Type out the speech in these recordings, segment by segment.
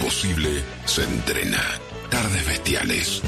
imposible se entrena. Tardes Bestiales.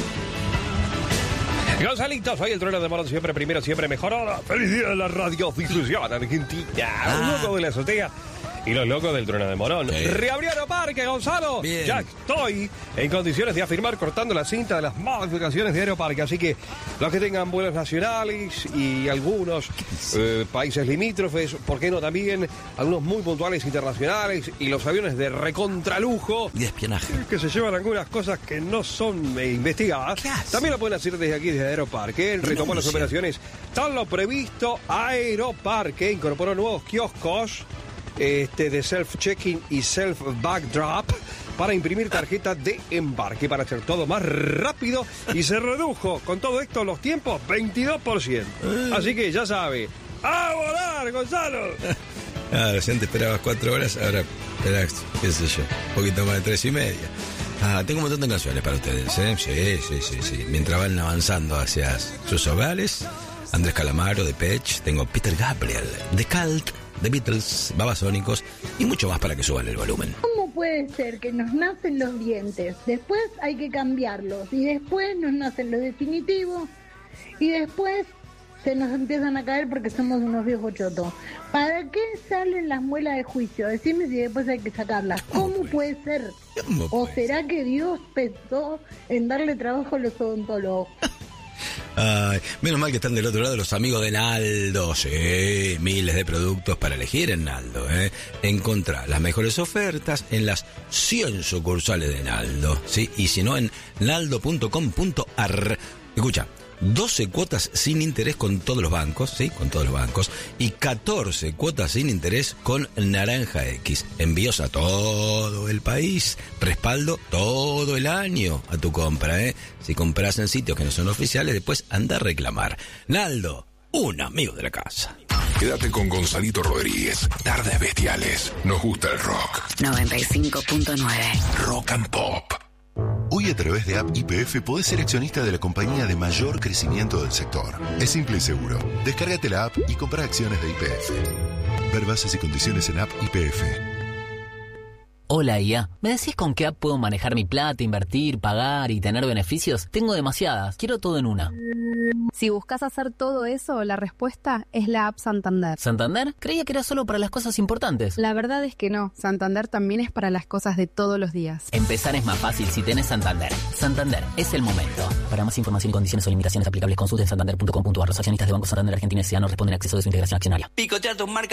Gonzalito, soy el trueno de Morón, siempre primero, siempre mejor. Ahora, feliz día de la radiodifusión argentina. Un loco de la azotea y los locos del trueno de Morón. Reabrió Aeroparque, Gonzalo. Bien. Ya estoy en condiciones de afirmar cortando la cinta de las modificaciones de Aeroparque. Así que los que tengan vuelos nacionales y algunos países limítrofes, ¿por qué no también algunos muy puntuales internacionales y los aviones de recontralujo? Y de espionaje. Que se llevan algunas cosas que no son investigadas. También lo pueden hacer desde aquí, desde Aeroparque. Retomó las operaciones tal lo previsto. Aeroparque incorporó nuevos kioscos de self-check-in y self-backdrop para imprimir tarjetas de embarque, para hacer todo más rápido, y se redujo con todo esto los tiempos 22%. Así que ya sabe, ¡a volar, Gonzalo! Si antes esperabas 4 horas, ahora esperás, qué sé yo, un poquito más de 3:30. Tengo un montón de canciones para ustedes, ¿eh? Sí. Mientras van avanzando hacia sus hogares, Andrés Calamaro, de Pech, tengo Peter Gabriel, de Cult, The Beatles, Babasónicos y mucho más para que suban el volumen. ¿Cómo puede ser que nos nacen los dientes, después hay que cambiarlos y después nos nacen los definitivos y después se nos empiezan a caer porque somos unos viejos chotos? ¿Para qué salen las muelas de juicio? Decime si después hay que sacarlas. ¿Cómo puede ser? ¿O será que Dios pensó en darle trabajo a los odontólogos? Menos mal que están del otro lado los amigos de Naldo. Sí, miles de productos para elegir en Naldo, ¿eh? Encontrá las mejores ofertas en las 100 sucursales de Naldo, ¿sí? Y si no, en naldo.com.ar. Escucha, 12 cuotas sin interés con todos los bancos, ¿sí? Con todos los bancos. Y 14 cuotas sin interés con Naranja X. Envíos a todo el país. Respaldo todo el año a tu compra, ¿eh? Si compras en sitios que no son oficiales, después anda a reclamar. Naldo, un amigo de la casa. Quédate con Gonzalito Rodríguez. Tardes Bestiales. Nos gusta el rock. 95.9 Rock and Pop. Hoy a través de App YPF podés ser accionista de la compañía de mayor crecimiento del sector. Es simple y seguro. Descárgate la app y compra acciones de YPF. Ver bases y condiciones en App YPF. Hola IA, ¿me decís con qué app puedo manejar mi plata, invertir, pagar y tener beneficios? Tengo demasiadas, quiero todo en una. Si buscas hacer todo eso, la respuesta es la app Santander. ¿Santander? Creía que era solo para las cosas importantes. La verdad es que no, Santander también es para las cosas de todos los días. Empezar es más fácil si tenés Santander. Santander, es el momento. Para más información y condiciones o limitaciones aplicables, consulten santander.com.ar. Los accionistas de Banco Santander Argentina S.A. no responden a acceso de su integración accionaria. Picotea tus marcas.